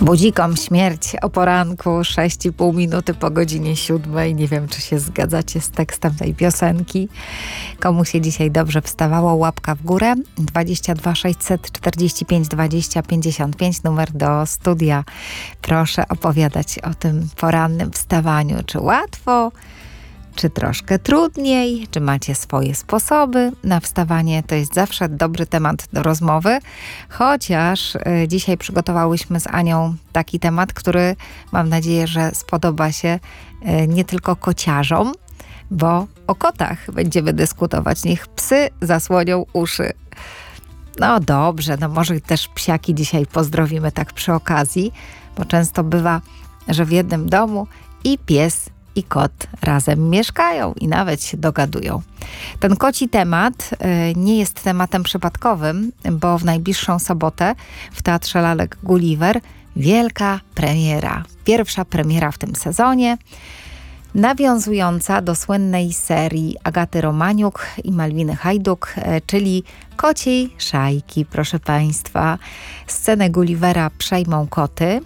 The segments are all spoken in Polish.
Budzikom śmierć o poranku, 6,5 minuty po godzinie 7. Nie wiem, czy się zgadzacie z tekstem tej piosenki. Komu się dzisiaj dobrze wstawało, łapka w górę. 22 645 20 55, numer do studia. Proszę opowiadać o tym porannym wstawaniu. Czy łatwo, czy troszkę trudniej, czy macie swoje sposoby na wstawanie. To jest zawsze dobry temat do rozmowy, chociaż dzisiaj przygotowałyśmy z Anią taki temat, który mam nadzieję, że spodoba się nie tylko kociarzom, bo o kotach będziemy dyskutować. Niech psy zasłonią uszy. No dobrze, no może też psiaki dzisiaj pozdrowimy tak przy okazji, bo często bywa, że w jednym domu i pies, i kot razem mieszkają i nawet się dogadują. Ten koci temat nie jest tematem przypadkowym, bo w najbliższą sobotę w Teatrze Lalek Gulliver wielka premiera. Pierwsza premiera w tym sezonie, nawiązująca do słynnej serii Agaty Romaniuk i Malwiny Hajduk, czyli Kociej Szajki, proszę Państwa. Scenę Gullivera przejmą koty,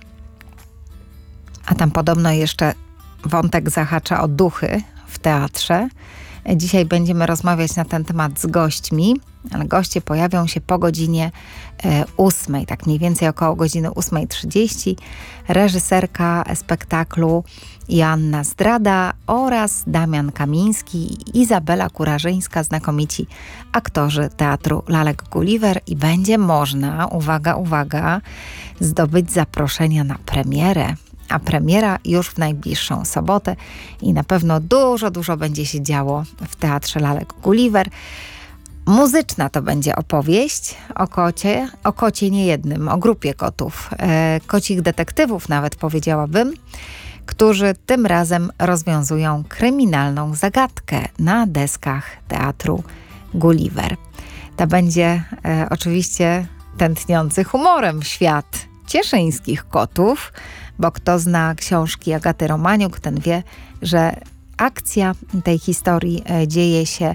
a tam podobno jeszcze wątek zahacza o duchy w teatrze. Dzisiaj będziemy rozmawiać na ten temat z gośćmi, ale goście pojawią się po godzinie 8, tak mniej więcej około godziny 8:30. Reżyserka spektaklu Joanna Zdrada oraz Damian Kamiński i Izabela Kurażyńska, znakomici aktorzy Teatru Lalek Gulliver, i będzie można, uwaga, uwaga, zdobyć zaproszenia na premierę. A premiera już w najbliższą sobotę i na pewno dużo będzie się działo w Teatrze Lalek Gulliver. Muzyczna to będzie opowieść o kocie niejednym, o grupie kotów, kocich detektywów nawet powiedziałabym, którzy tym razem rozwiązują kryminalną zagadkę na deskach Teatru Gulliver. To będzie oczywiście tętniący humorem świat cieszyńskich kotów, bo kto zna książki Agaty Romaniuk, ten wie, że akcja tej historii dzieje się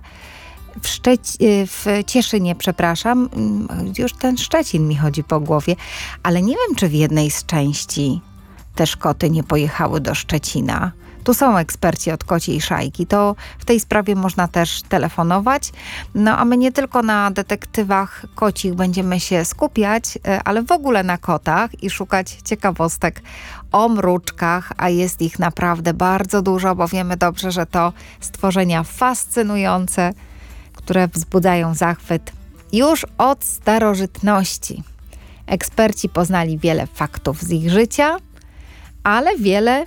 w Cieszynie, przepraszam. Już ten Szczecin mi chodzi po głowie, ale nie wiem, czy w jednej z części też koty nie pojechały do Szczecina. Tu są eksperci od Kociej Szajki, to w tej sprawie można też telefonować. No a my nie tylko na detektywach kocich będziemy się skupiać, ale w ogóle na kotach i szukać ciekawostek o mruczkach, a jest ich naprawdę bardzo dużo, bo wiemy dobrze, że to stworzenia fascynujące, które wzbudzają zachwyt już od starożytności. Eksperci poznali wiele faktów z ich życia, ale wiele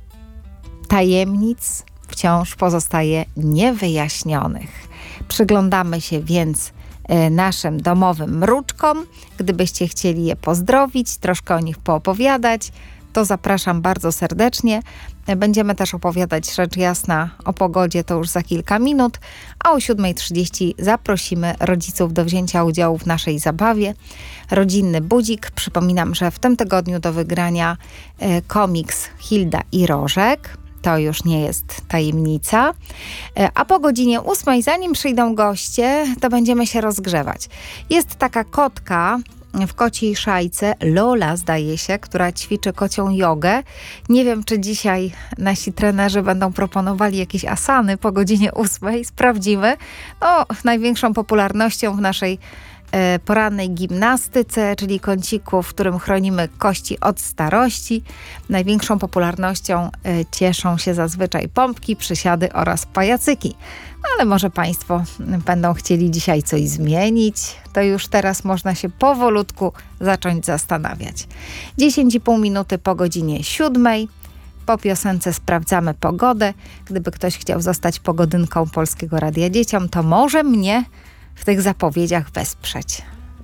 tajemnic wciąż pozostaje niewyjaśnionych. Przyglądamy się więc naszym domowym mruczkom. Gdybyście chcieli je pozdrowić, troszkę o nich poopowiadać, to zapraszam bardzo serdecznie. Będziemy też opowiadać rzecz jasna o pogodzie, to już za kilka minut, a o 7:30 zaprosimy rodziców do wzięcia udziału w naszej zabawie. Rodzinny budzik. Przypominam, że w tym tygodniu do wygrania komiks Hilda i Rożek. To już nie jest tajemnica. A po godzinie 8, zanim przyjdą goście, to będziemy się rozgrzewać. Jest taka kotka w Kociej Szajce, Lola zdaje się, która ćwiczy kocią jogę. Nie wiem, czy dzisiaj nasi trenerzy będą proponowali jakieś asany po godzinie 8. Sprawdzimy. No, największą popularnością w naszej porannej gimnastyce, czyli kąciku, w którym chronimy kości od starości. Największą popularnością cieszą się zazwyczaj pompki, przysiady oraz pajacyki. Ale może Państwo będą chcieli dzisiaj coś zmienić, to już teraz można się powolutku zacząć zastanawiać. 10,5 minuty po godzinie 7. Po piosence sprawdzamy pogodę. Gdyby ktoś chciał zostać pogodynką Polskiego Radia Dzieciom, to może mnie w tych zapowiedziach wesprzeć.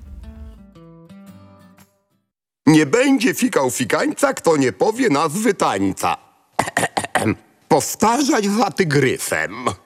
Nie będzie fikał fikańca, kto nie powie nazwy tańca. Powtarzać za tygrysem.